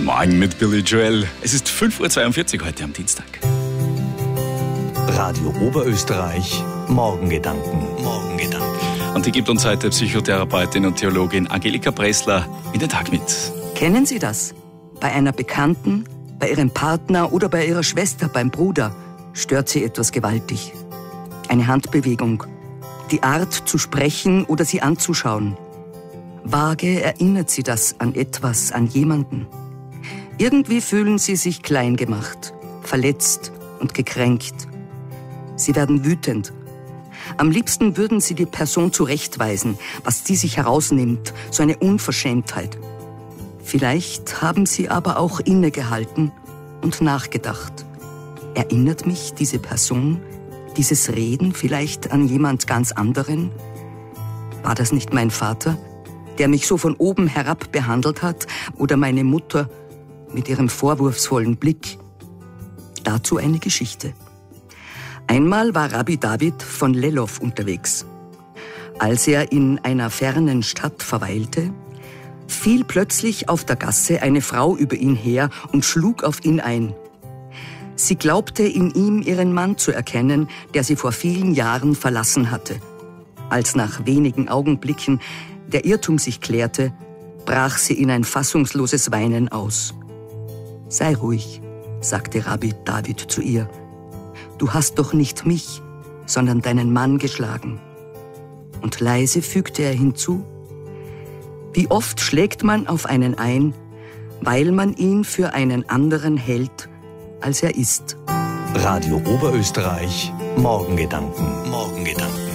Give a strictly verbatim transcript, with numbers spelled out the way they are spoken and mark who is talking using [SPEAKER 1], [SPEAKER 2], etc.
[SPEAKER 1] Morgen mit Billy Joel. Es ist fünf Uhr zweiundvierzig heute am Dienstag.
[SPEAKER 2] Radio Oberösterreich, Morgengedanken. Morgengedanken.
[SPEAKER 1] Und die gibt uns heute Psychotherapeutin und Theologin Angelika Pressler in den Tag mit.
[SPEAKER 3] Kennen Sie das? Bei einer Bekannten, bei Ihrem Partner oder bei Ihrer Schwester, beim Bruder stört Sie etwas gewaltig. Eine Handbewegung, die Art zu sprechen oder sie anzuschauen. Vage erinnert Sie das an etwas, an jemanden. Irgendwie fühlen Sie sich klein gemacht, verletzt und gekränkt. Sie werden wütend. Am liebsten würden Sie die Person zurechtweisen, was die sich herausnimmt, so eine Unverschämtheit. Vielleicht haben Sie aber auch innegehalten und nachgedacht. Erinnert mich diese Person, dieses Reden vielleicht an jemand ganz anderen? War das nicht mein Vater, der mich so von oben herab behandelt hat, oder meine Mutter mit ihrem vorwurfsvollen Blick? Dazu eine Geschichte. Einmal war Rabbi David von Lelov unterwegs. Als er in einer fernen Stadt verweilte, fiel plötzlich auf der Gasse eine Frau über ihn her und schlug auf ihn ein. Sie glaubte in ihm ihren Mann zu erkennen, der sie vor vielen Jahren verlassen hatte. Als nach wenigen Augenblicken der Irrtum sich klärte, brach sie in ein fassungsloses Weinen aus. »Sei ruhig«, sagte Rabbi David zu ihr. »Du hast doch nicht mich, sondern deinen Mann geschlagen.« Und leise fügte er hinzu: »Wie oft schlägt man auf einen ein, weil man ihn für einen anderen hält, als er ist.«
[SPEAKER 2] Radio Oberösterreich, Morgengedanken. Morgengedanken.